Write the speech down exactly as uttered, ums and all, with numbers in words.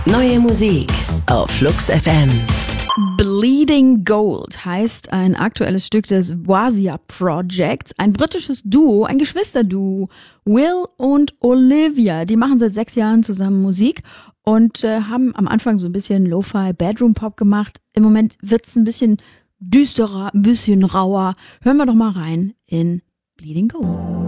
Neue Musik auf Flux F M. Bleeding Gold heißt ein aktuelles Stück des Wazia Projects, ein britisches Duo, ein Geschwisterduo, Will und Olivia. Die machen seit sechs Jahren zusammen Musik und äh, haben am Anfang so ein bisschen Lo-Fi Bedroom Pop gemacht. Im Moment wird's ein bisschen düsterer, ein bisschen rauer. Hören wir doch mal rein in Bleeding Gold.